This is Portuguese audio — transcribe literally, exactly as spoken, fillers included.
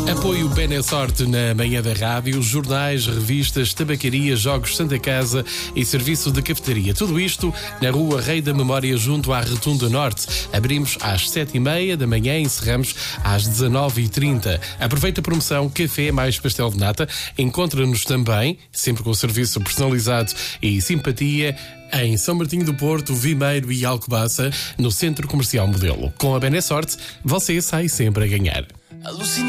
Apoio Benessorte na manhã da rádio, jornais, revistas, tabacaria, jogos Santa Casa e serviço de cafetaria. Tudo isto na rua Rei da Memória, junto à Rotunda Norte. Abrimos às sete e meia da manhã e encerramos às dezanove e trinta. Aproveita a promoção Café mais Pastel de Nata. Encontra-nos também, sempre com serviço personalizado e simpatia, em São Martinho do Porto, Vimeiro e Alcobaça, no Centro Comercial Modelo. Com a Benessorte, você sai sempre a ganhar.